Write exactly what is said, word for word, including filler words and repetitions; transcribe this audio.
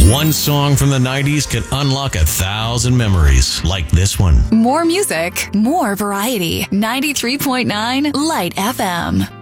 One song from the nineties can unlock a thousand memories, like this one. More music, more variety. ninety-three point nine Light F M.